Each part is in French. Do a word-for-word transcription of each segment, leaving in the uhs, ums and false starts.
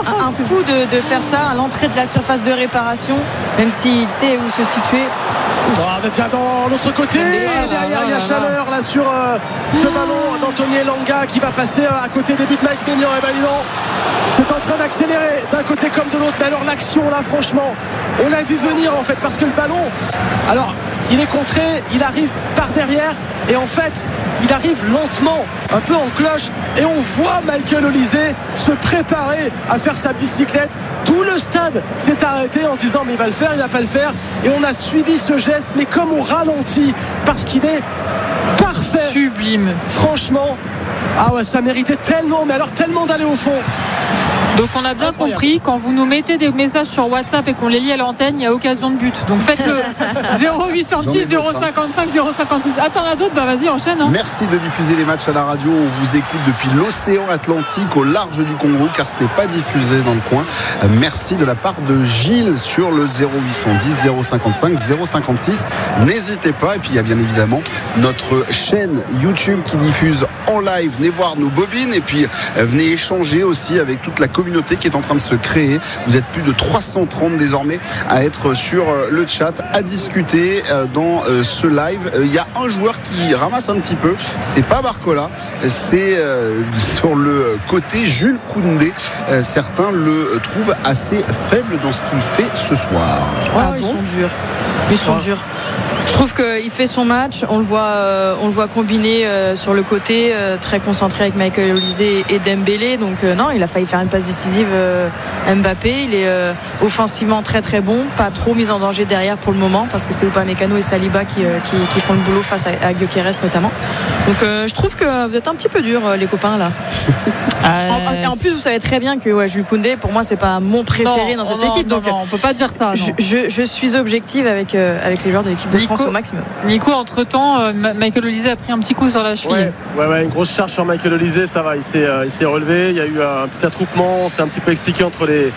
un, un fou de, de faire ça à l'entrée de la surface de réparation, même s'il sait où se situer. Oh, tiens, dans l'autre côté, Voilà, derrière il y a voilà, chaleur là sur euh, ce ballon d'Anthony Elanga qui va passer euh, à côté des buts de Mike Maignan. Et ben dis donc, c'est en train d'accélérer d'un côté comme de l'autre. Mais alors l'action là, franchement, on l'a vu venir en fait, parce que le ballon, alors il est contré, il arrive par derrière et en fait il arrive lentement, un peu en cloche, et on voit Michael Olise se préparer à faire sa bicyclette. Tout le stade s'est arrêté en se disant mais il va le faire, il va pas le faire, et on a suivi ce geste mais comme au ralenti, parce qu'il est parfait, sublime, franchement. Ah ouais, ça méritait tellement, mais alors tellement d'aller au fond. Donc on a bien Incroyable. compris, quand vous nous mettez des messages sur WhatsApp et qu'on les lit à l'antenne, il y a occasion de but. Donc faites-le. zéro huit cent dix, zéro cinquante-cinq, zéro cinquante-six. Attends, on a d'autres, bah vas-y, enchaîne. Hein. Merci de diffuser les matchs à la radio. On vous écoute depuis l'océan Atlantique au large du Congo, car ce n'est pas diffusé dans le coin. Merci de la part de Gilles sur le zéro huit cent dix, zéro cinquante-cinq, zéro cinquante-six. N'hésitez pas. Et puis il y a bien évidemment notre chaîne YouTube qui diffuse en live. Venez voir nos bobines et puis venez échanger aussi avec toute la communauté qui est en train de se créer. Vous êtes plus de trois cent trente désormais à être sur le chat, à discuter dans ce live. Il y a un joueur qui ramasse un petit peu, c'est pas Barcola, c'est sur le côté Jules Koundé. Certains le trouvent assez faible dans ce qu'il fait ce soir. Oh, ah ils bon sont durs. Ils sont ah. durs. Je trouve qu'il fait son match, on le voit, euh, on le voit combiner euh, sur le côté, euh, très concentré avec Michael Olise et, et Dembélé. Donc euh, non, il a failli faire une passe décisive euh, Mbappé. Il est euh, offensivement très très bon, pas trop mis en danger derrière pour le moment, parce que c'est Upamecano et Saliba qui, euh, qui, qui font le boulot face à, à Gyökeres notamment. Donc euh, je trouve que vous êtes un petit peu durs les copains là. Euh... En, en plus vous savez très bien que ouais, Jules Koundé, pour moi c'est pas mon préféré non, dans cette non, équipe. Non, donc non, on peut pas dire ça. Je, je, je suis objective avec, euh, avec les joueurs de l'équipe de France au maximum. Nico, entre temps, euh, Michael Olise a pris un petit coup sur la cheville. Ouais, ouais, ouais, une grosse charge sur Michael Olise, ça va, il s'est, euh, il s'est relevé. Il y a eu un petit attroupement, on s'est un petit peu expliqué entre les,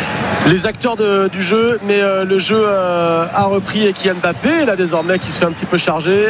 les acteurs de, du jeu, mais euh, le jeu euh, a repris, et Kylian Mbappé là désormais qui se fait un petit peu charger.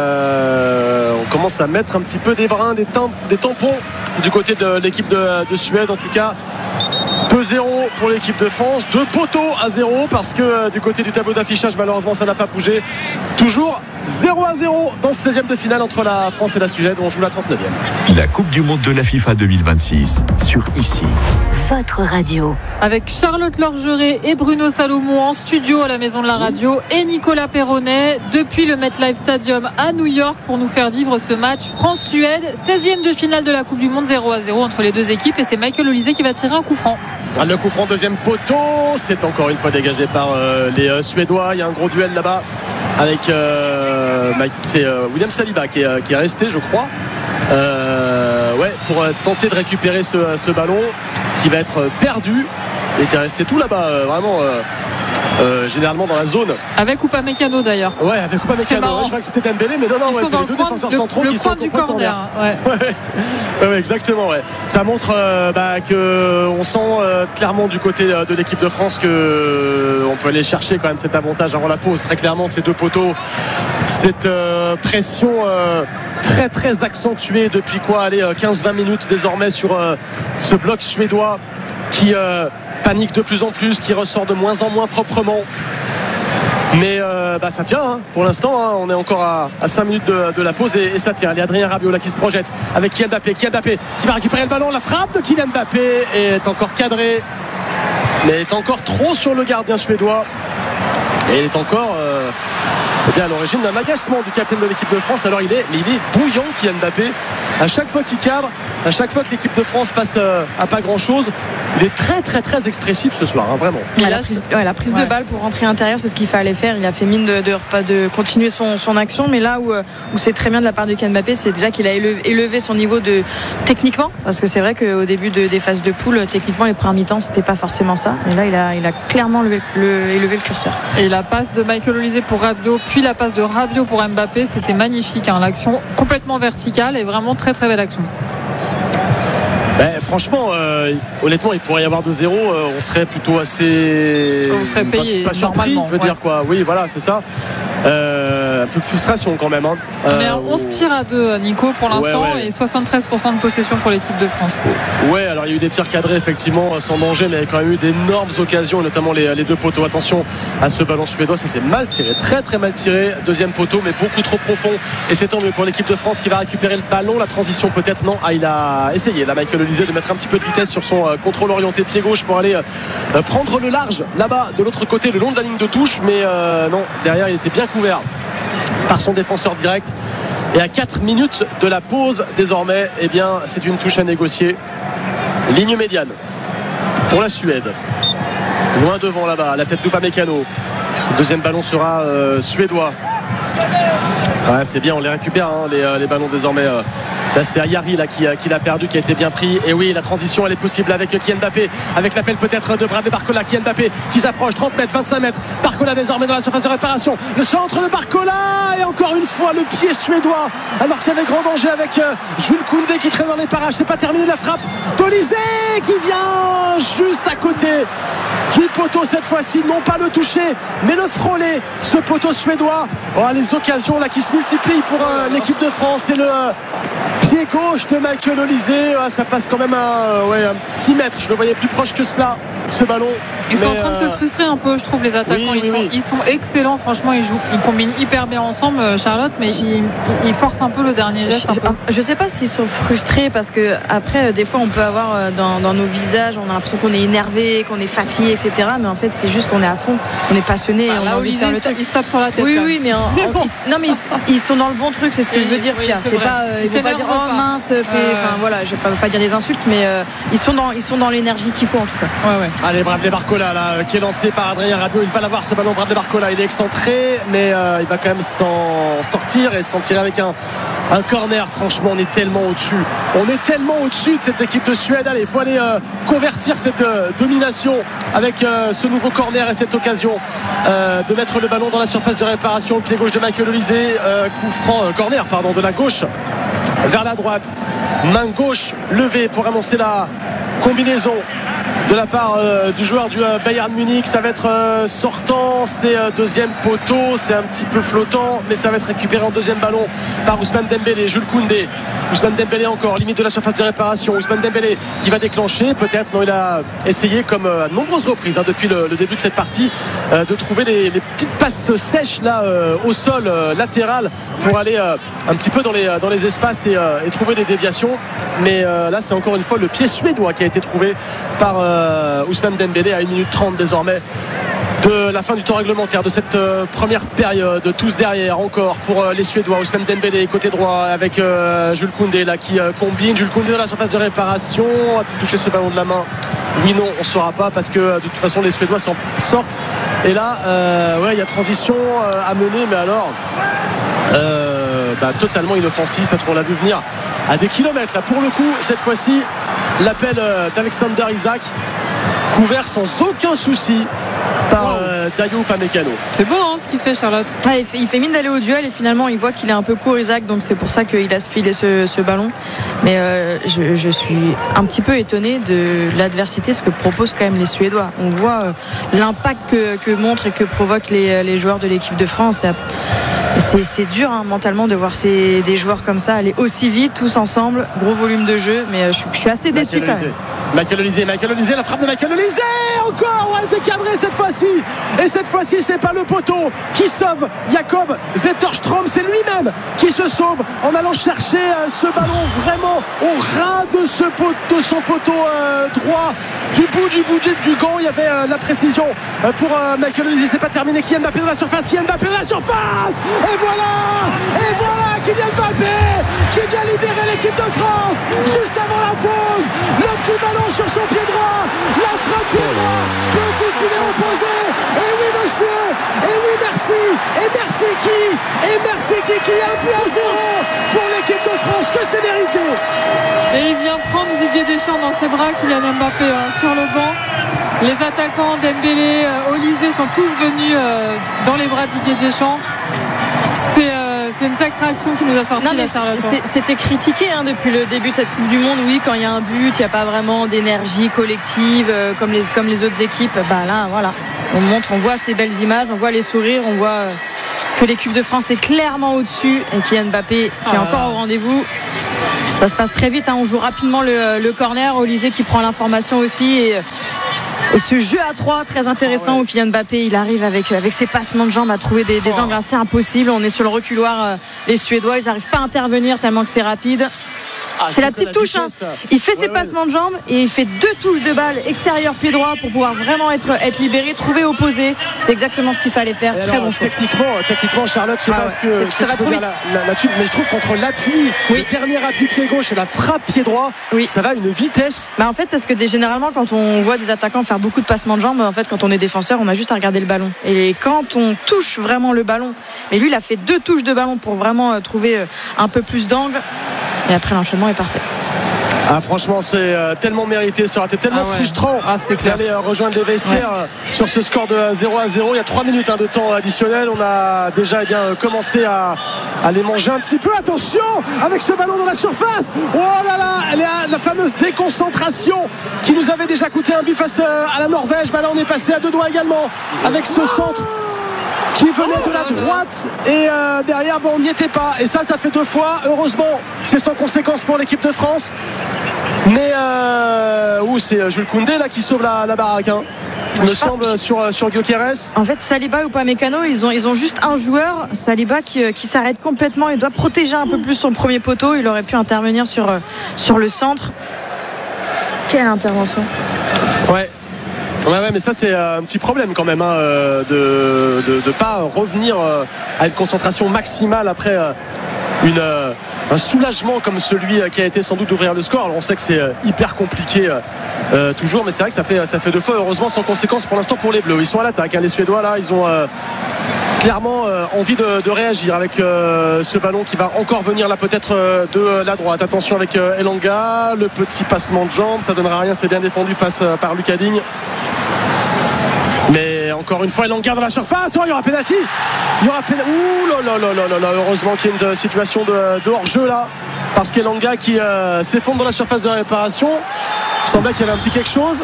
Euh, on commence à mettre un petit peu des brins, des, timp- des tampons du côté de l'équipe de, de Suède. En tout cas, deux zéro pour l'équipe de France, deux poteaux à zéro, parce que euh, du côté du tableau d'affichage malheureusement ça n'a pas bougé. Toujours zéro à zéro dans ce seizième de finale entre la France et la Suède. On joue la trente-neuvième. La Coupe du Monde de la FIFA deux mille vingt-six sur Ici. Votre radio. Avec Charlotte Lorgeret et Bruno Salomon en studio à la Maison de la Radio, et Nicolas Perronnet depuis le MetLife Stadium à New York pour nous faire vivre ce match France-Suède, seizième de finale de la Coupe du Monde, zéro à zéro entre les deux équipes, et c'est Michael Olise qui va tirer un coup franc. Le coup franc, deuxième poteau, c'est encore une fois dégagé par euh, les euh, Suédois. Il y a un gros duel là-bas avec euh, Mike, c'est euh, William Saliba qui est, euh, qui est resté, je crois, euh, ouais, pour euh, tenter de récupérer ce, ce ballon qui va être perdu. Il était resté tout là-bas, euh, vraiment euh, euh, généralement dans la zone. Avec Upamecano d'ailleurs. Ouais, avec Upamecano. Ouais, je crois que c'était Dembélé, mais non, non, ouais, c'est les deux coin, défenseurs le, centraux le qui sont du au corner. Ouais. Ouais, ouais, exactement. Ouais. Ça montre euh, bah, que on sent euh, clairement du côté euh, de l'équipe de France que euh, on peut aller chercher quand même cet avantage avant la pause. Très clairement, ces deux poteaux, cette euh, pression euh, très très accentuée depuis quoi, allez, quinze vingt minutes désormais sur euh, ce bloc suédois qui euh, panique de plus en plus, qui ressort de moins en moins proprement. Mais euh, bah, ça tient hein, pour l'instant, hein, on est encore à, à cinq minutes de, de la pause, et, et ça tient. Il y a Adrien Rabiot là qui se projette avec Kylian Mbappé, Kylian Mbappé qui va récupérer le ballon. La frappe de Kylian Mbappé est encore cadrée, mais est encore trop sur le gardien suédois, et il est encore euh, eh bien, à l'origine d'un agacement du capitaine de l'équipe de France. Alors il est, mais il est bouillant, Kylian Mbappé. À chaque fois qu'il cadre, à chaque fois que l'équipe de France passe euh, à pas grand chose, il est très très très expressif ce soir, hein, vraiment. Ouais, la prise, ouais, la prise ouais. de balle pour rentrer intérieur, c'est ce qu'il fallait faire. Il a fait mine de, de, de, de continuer son, son action, mais là où, où c'est très bien de la part de Kylian Mbappé, c'est déjà qu'il a élevé, élevé son niveau de techniquement, parce que c'est vrai qu'au début de, des phases de poule, techniquement les premiers mi-temps c'était pas forcément ça, mais là il a, il a clairement levé, le, élevé le curseur. Et la passe de Michael Olise pour Rabiot, puis la passe de Rabiot pour Mbappé, c'était magnifique, hein, l'action complètement verticale et vraiment très très belle action. Ben, franchement, euh, honnêtement, il pourrait y avoir deux zéro, euh, on serait plutôt assez. On serait payé pas, pas surpris, je veux ouais. dire quoi. Oui, voilà, c'est ça. Euh, un peu de frustration quand même. Hein. Mais euh, on se tire à deux, Nico, pour l'instant, ouais, ouais. et soixante-treize pour cent de possession pour l'équipe de France. Ouais, alors il y a eu des tirs cadrés effectivement sans danger, mais il y a quand même eu d'énormes occasions, notamment les, les deux poteaux. Attention à ce ballon suédois, ça c'est mal tiré, très très mal tiré. Deuxième poteau, mais beaucoup trop profond. Et c'est tant mieux pour l'équipe de France qui va récupérer le ballon. La transition peut-être, non. Ah, il a essayé, là, Michael Olise, de mettre un petit peu de vitesse sur son euh, contrôle orienté pied gauche pour aller euh, prendre le large là-bas de l'autre côté, le long de la ligne de touche. Mais euh, non, derrière, il était bien couvert par son défenseur direct. Et à quatre minutes de la pause désormais, eh bien c'est une touche à négocier. Ligne médiane pour la Suède, loin devant là-bas, la tête d'Upamecano. Le deuxième ballon sera euh, suédois. Ouais, c'est bien, on les récupère hein, les, euh, les ballons désormais. euh. Là c'est Ayari là, qui, qui l'a perdu, qui a été bien pris. Et oui, la transition elle est possible avec Kylian Mbappé, avec l'appel peut-être de Bradley Barcola. Kylian Mbappé qui s'approche, trente mètres, vingt-cinq mètres. Barcola désormais dans la surface de réparation. Le centre de Barcola, et encore une fois le pied suédois, alors qu'il y avait grand danger avec euh, Jules Koundé qui traîne dans les parages. C'est pas terminé, la frappe d'Olise qui vient juste à côté du poteau cette fois-ci, non pas le toucher mais le frôler, ce poteau suédois. Oh, les occasions là qui se multiplient pour euh, l'équipe de France, et le euh, pied gauche de Michael Olise, ah, ça passe quand même à ouais, un petit mètre. Je le voyais plus proche que cela, ce ballon. Ils sont mais, en train de euh... se frustrer un peu, je trouve, les attaquants. Oui, ils, oui, sont, oui. ils sont excellents, franchement, ils jouent, ils combinent hyper bien ensemble, Charlotte, mais ils, ils forcent un peu le dernier geste. Un peu. Je sais pas s'ils sont frustrés, parce que après, des fois, on peut avoir dans, dans nos visages, on a l'impression qu'on est énervé, qu'on est fatigué, et cetera. Mais en fait, c'est juste qu'on est à fond, on est passionné, bah, on là, a envie de faire le truc. Ils se tapent sur la tête. Oui, oui, mais, en, en, ils, non, mais ils, ils sont dans le bon truc, c'est ce que oui, je veux dire. Oui, Pierre. c'est c'est vrai. pas, euh, ils vont pas dire oh pas. mince, fait, euh... enfin voilà, je vais pas, pas dire des insultes, mais euh, ils sont dans, ils sont dans l'énergie qu'il faut en tout cas. Ouais, ouais. Allez, Bradley Barcola là, qui est lancé par Adrien Rabiot. Il va l'avoir ce ballon, Bradley Barcola. Il est excentré, mais euh, il va quand même s'en sortir et s'en tirer avec un, un corner. Franchement, on est tellement au-dessus. On est tellement au-dessus de cette équipe de Suède. Allez, il faut aller euh, convertir cette euh, domination avec euh, ce nouveau corner et cette occasion euh, de mettre le ballon dans la surface de réparation. Le pied gauche de Michael Olise, euh, coup franc, euh, corner, pardon, de la gauche vers la droite. Main gauche levée pour annoncer la combinaison de la part euh, du joueur du euh, Bayern Munich. Ça va être euh, sortant, c'est euh, deuxième poteau, c'est un petit peu flottant, mais ça va être récupéré en deuxième ballon par Ousmane Dembélé. Jules Koundé, Ousmane Dembélé encore, limite de la surface de réparation. Ousmane Dembélé qui va déclencher, peut-être, non, il a essayé comme euh, à de nombreuses reprises hein, depuis le, le début de cette partie euh, de trouver les, les petites passes sèches là euh, au sol euh, latéral pour aller euh, un petit peu dans les, dans les espaces et, euh, et trouver des déviations. Mais euh, là c'est encore une fois le pied suédois qui a été trouvé par euh, Ousmane Dembélé à une minute trente désormais de la fin du temps réglementaire de cette euh, première période. Tous derrière encore pour euh, les Suédois. Ousmane Dembélé côté droit avec euh, Jules Koundé là qui euh, combine. Jules Koundé dans la surface de réparation, a-t-il touché ce ballon de la main? Oui, non, on ne saura pas, parce que de toute façon les Suédois s'en sortent. Et là euh, ouais, il y a transition euh, à mener, mais alors euh, bah, totalement inoffensif, parce qu'on l'a vu venir à des kilomètres là. Pour le coup cette fois-ci, l'appel euh, d'Alexander Isak, couvert sans aucun souci par euh, Dayo Upamecano. C'est beau hein, ce qu'il fait, Charlotte. Ouais, il, fait, il fait mine d'aller au duel, et finalement il voit qu'il est un peu court, Isaac, donc c'est pour ça qu'il a filé ce, ce ballon. Mais euh, je, je suis un petit peu étonné de l'adversité, ce que proposent quand même les Suédois. On voit euh, l'impact que, que montrent et que provoquent les, les joueurs de l'équipe de France. C'est, c'est dur hein, mentalement de voir ces, des joueurs comme ça aller aussi vite, tous ensemble, gros volume de jeu, mais euh, je, je suis assez déçu quand même. Michael Olise, Michael Olise, la frappe de Michael Olise, encore, elle était cadrée cette fois-ci, et cette fois-ci c'est pas le poteau qui sauve Jakob Zetterstrom, c'est lui-même qui se sauve en allant chercher euh, ce ballon vraiment au ras de, ce pot, de son poteau euh, droit, du bout du bout du, du gant. Il y avait euh, la précision euh, pour euh, Michael Olise. C'est pas terminé, Kylian Mbappé dans la surface, Kylian Mbappé dans la surface, et voilà, et voilà Kylian Mbappé qui vient libérer l'équipe de France juste avant la pause. Le petit ballon sur son pied droit, la frappe pied droit, petit filet opposé, et oui monsieur, et oui merci, et merci qui, et merci qui, qui est un but à zéro pour l'équipe de France, que c'est mérité. Et il vient prendre Didier Deschamps dans ses bras, Kylian Mbappé hein, sur le banc. Les attaquants Dembélé, euh, Olise sont tous venus euh, dans les bras de Didier Deschamps. C'est euh, C'est une sacrée action qui nous a sorti la Charlotte. C'était critiqué hein, depuis le début de cette Coupe du Monde. Oui, quand il y a un but, il n'y a pas vraiment d'énergie collective euh, comme, les, comme les autres équipes. Bah là, voilà, on montre, on voit ces belles images, on voit les sourires, on voit que l'équipe de France est clairement au-dessus et Kylian Mbappé qui est Ah. encore au rendez-vous. Ça se passe très vite, hein. On joue rapidement le, le corner. Olysée qui prend l'information aussi. Et, et ce jeu à trois très intéressant, ah ouais, où Kylian Mbappé il arrive avec, avec ses passements de jambes à trouver des, des angles assez impossibles. On est sur le reculoir, euh, les Suédois, ils n'arrivent pas à intervenir tellement que c'est rapide. Ah, c'est la petite la touche, hein. Il fait ouais, ses ouais. passements de jambes et il fait deux touches de balle extérieur pied droit pour pouvoir vraiment être, être libéré, trouver opposé. C'est exactement ce qu'il fallait faire. Et très alors, bon choix. Techniquement, techniquement, Charlotte, je sais ah, pas ouais. ce que, ça va trop vite. La, la, la tube, mais je trouve qu'entre l'appui, oui. le dernier appui pied gauche et la frappe pied droit, oui. ça va à une vitesse. Bah en fait, parce que des, généralement, quand on voit des attaquants faire beaucoup de passements de jambes, en fait, quand on est défenseur, on a juste à regarder le ballon. Et quand on touche vraiment le ballon, et lui, il a fait deux touches de ballon pour vraiment euh, trouver euh, un peu plus d'angle. Et après, l'enchaînement est parfait. Ah, franchement, c'est euh, tellement mérité. Ça aurait été tellement ah ouais. frustrant ah, d'aller euh, rejoindre les vestiaires ouais. euh, sur ce score de zéro à zéro. Il y a trois minutes hein, de temps additionnel. On a déjà eh bien, commencé à, à les manger un petit peu. Attention avec ce ballon dans la surface. Oh là là, la, la fameuse déconcentration qui nous avait déjà coûté un but face à la Norvège. Bah là, on est passé à deux doigts également avec ce centre qui venait de la droite et euh, derrière bon, on n'y était pas et ça ça fait deux fois, heureusement c'est sans conséquence pour l'équipe de France, mais euh, où c'est Jules Koundé là qui sauve la, la baraque hein. Il me semble sur, sur Gyökeres. En fait Saliba ou Upamecano ils ont, ils ont juste un joueur, Saliba qui, qui s'arrête complètement. Il doit protéger un peu plus son premier poteau. Il aurait pu intervenir sur, sur le centre. Quelle intervention. Ouais. Ouais, ouais, mais ça c'est un petit problème quand même hein, de de de pas revenir à une concentration maximale après une un soulagement comme celui qui a été sans doute d'ouvrir le score. Alors on sait que c'est hyper compliqué euh, toujours, mais c'est vrai que ça fait ça fait deux fois, heureusement sans conséquence pour l'instant pour les Bleus. Ils sont à l'attaque, hein, les Suédois là, ils ont euh, clairement euh, envie de, de réagir avec euh, ce ballon qui va encore venir là peut-être euh, de la droite. Attention avec euh, Elanga, le petit passement de jambes, ça donnera rien, c'est bien défendu, passe euh, par Lucas Digne. Mais encore une fois, Elanga dans la surface. Oh, il y aura pénalty. Il y aura pénalty. Ouh là là là là là. Heureusement qu'il y a une situation de, de hors-jeu là. Parce qu'Elanga qui euh, s'effondre dans la surface de réparation. Il semblait qu'il y avait un petit quelque chose.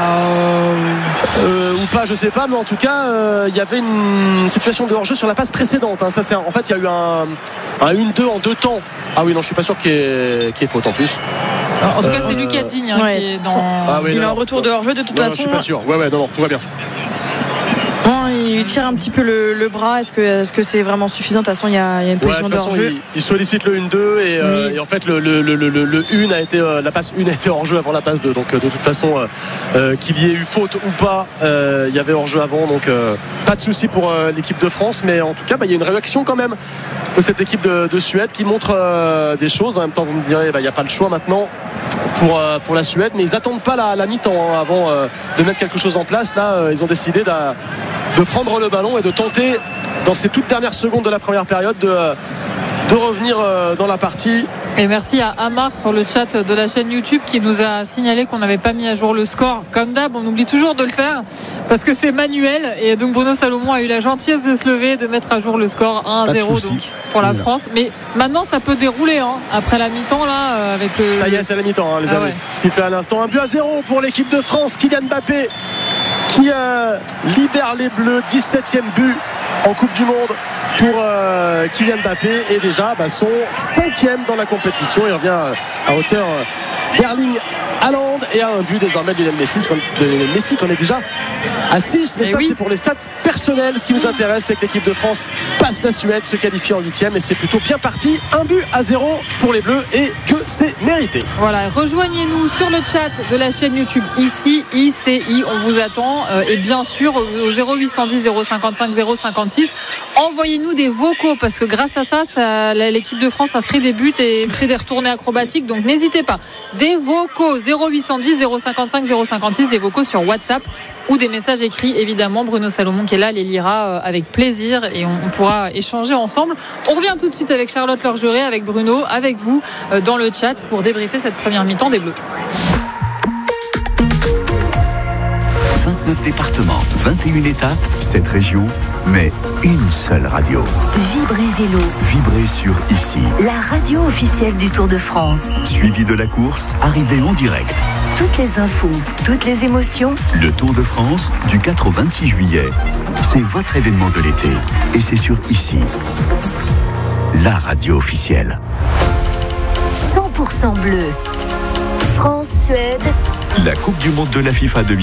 Euh, ou pas, je sais pas. Mais en tout cas, euh, il y avait une situation de hors-jeu sur la passe précédente. Hein. Ça, c'est, en fait, il y a eu un, un un deux en deux temps. Ah oui, non, je suis pas sûr qu'il y ait, qu'il y ait faute en plus. Alors, en tout cas, c'est euh, Lucas Digne hein, ouais. qui est dans. Ah oui, il non, a un retour de hors-jeu de toute non, façon. Non, je suis pas sûr. Ouais, ouais, non, non, tout va bien. Bon, il tire un petit peu le, le bras. Est-ce que, est-ce que c'est vraiment suffisant? De toute façon, il y a, il y a une position ouais, de, de hors-jeu. Il, il sollicite le un deux et, euh, oui. et en fait, le, le, le, le, le un a été, euh, la passe un a été hors-jeu avant la passe deux. Donc, euh, de toute façon, euh, euh, qu'il y ait eu faute ou pas, euh, il y avait hors-jeu avant. Donc, euh, pas de souci pour euh, l'équipe de France. Mais en tout cas, bah, il y a une réaction quand même de cette équipe de, de Suède qui montre euh, des choses. En même temps, vous me direz, bah, il n'y a pas le choix maintenant pour, euh, pour la Suède. Mais ils n'attendent pas la, la mi-temps hein, avant euh, de mettre quelque chose en place. Là, euh, ils ont décidé de, de prendre le ballon et de tenter dans ces toutes dernières secondes de la première période de, de revenir dans la partie. Et merci à Amar sur le chat de la chaîne YouTube qui nous a signalé qu'on n'avait pas mis à jour le score. Comme d'hab, on oublie toujours de le faire parce que c'est manuel. Et donc Bruno Salomon a eu la gentillesse de se lever, de mettre à jour le score un à zéro donc, pour la France. Mais maintenant, ça peut dérouler hein, après la mi-temps là avec le... Ça y est, c'est la mi-temps hein, les ah amis. Ouais. Sifflé à l'instant, un but à zéro pour l'équipe de France. Kylian Mbappé qui euh, libère les Bleus, dix-septième but en Coupe du Monde pour euh, Kylian Mbappé et déjà bah, son cinquième dans la compétition. Il revient à hauteur euh, d'Erling Haaland et à un but désormais de Lionel Messi, de Messi qu'on est déjà à six, mais et ça oui. c'est pour les stats personnels. Ce qui nous intéresse, c'est que l'équipe de France passe la Suède, se qualifie en huitième et c'est plutôt bien parti. Un but à zéro pour les Bleus et que c'est mérité. Voilà, rejoignez-nous sur le chat de la chaîne YouTube ici, I C I, on vous attend euh, et bien sûr au zéro huit cent dix zéro cinquante-cinq zéro cinquante-six envoyez-nous des vocaux parce que grâce à ça, ça l'équipe de France inscrit des buts et fait des retournées acrobatiques, donc n'hésitez pas, des vocaux zéro huit cent dix zéro cinquante-cinq zéro cinquante-six, des vocaux sur WhatsApp ou des messages écrits. Évidemment, Bruno Salomon qui est là les lira avec plaisir et on, on pourra échanger ensemble. On revient tout de suite avec Charlotte Lorgeret, avec Bruno, avec vous dans le chat pour débriefer cette première mi-temps des Bleus. vingt-neuf départements, vingt et une étapes, sept régions, mais une seule radio. Vibrez Vélo. Vibrez sur Ici. La radio officielle du Tour de France. Suivi de la course, arrivée en direct. Toutes les infos, toutes les émotions. Le Tour de France du quatre au vingt-six juillet. C'est votre événement de l'été. Et c'est sur ici. La radio officielle. cent pour cent bleu. France-Suède. La Coupe du Monde de la FIFA deux mille